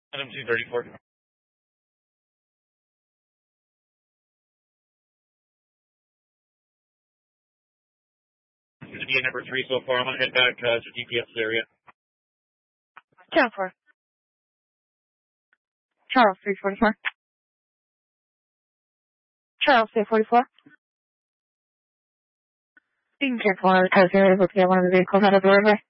Item 234. It's DA number 3 so far. I'm going to head back to DPS area. Channel 4. Charles 344. Charles 344. Being careful on the coast area, looking at one of the vehicles out of the river.